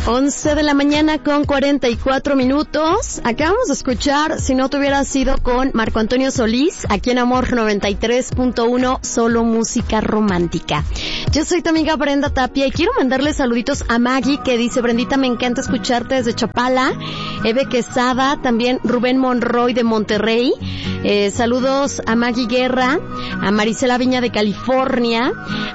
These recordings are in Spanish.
11 de la mañana con 44 minutos. Acabamos de escuchar Si no te hubiera sido con Marco Antonio Solís, aquí en Amor 93.1, solo música romántica. Yo soy tu amiga Brenda Tapia y quiero mandarle saluditos a Maggie, que dice: Brendita, me encanta escucharte desde Chapala. Eve Quesada, también Rubén Monroy de Monterrey. Saludos a Maggie Guerra, a Marisela Viña de California,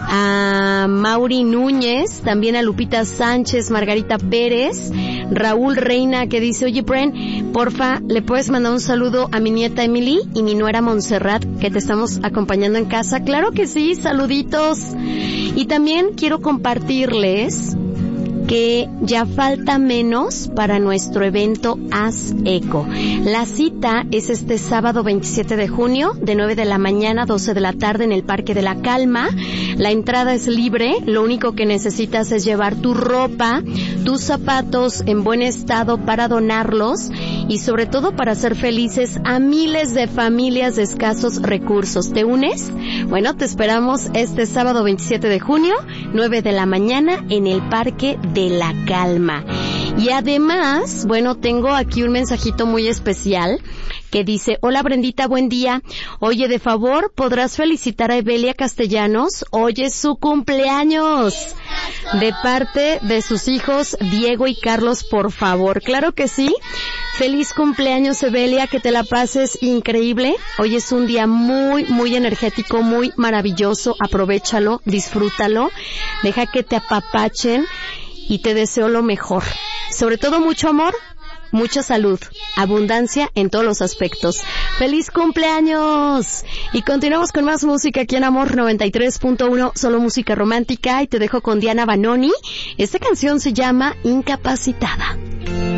a Mauri Núñez, también a Lupita Sánchez, Margarita Pérez, Raúl Reina, que dice: oye, Bren, porfa, ¿le puedes mandar un saludo a mi nieta Emily y mi nuera Montserrat, que te estamos acompañando en casa? Claro que sí, saluditos. Y también quiero compartirles que ya falta menos para nuestro evento Haz Eco. La cita es este sábado 27 de junio, de 9 de la mañana a 12 de la tarde en el Parque de la Calma. La entrada es libre, lo único que necesitas es llevar tu ropa, tus zapatos en buen estado para donarlos y sobre todo para hacer felices a miles de familias de escasos recursos. ¿Te unes? Bueno, te esperamos este sábado 27 de junio, 9 de la mañana en el Parque de la Calma. Y además, bueno, tengo aquí un mensajito muy especial que dice: hola Brendita, buen día. Oye, de favor, ¿podrás felicitar a Evelia Castellanos? Hoy es su cumpleaños. De parte de sus hijos Diego y Carlos, por favor. Claro que sí. Feliz cumpleaños, Evelia, que te la pases increíble. Hoy es un día muy, muy energético, muy maravilloso. Aprovéchalo, disfrútalo. Deja que te apapachen y te deseo lo mejor. Sobre todo mucho amor, mucha salud, abundancia en todos los aspectos. ¡Feliz cumpleaños! Y continuamos con más música aquí en Amor 93.1, solo música romántica, y te dejo con Diana Banoni. Esta canción se llama Incapacitada.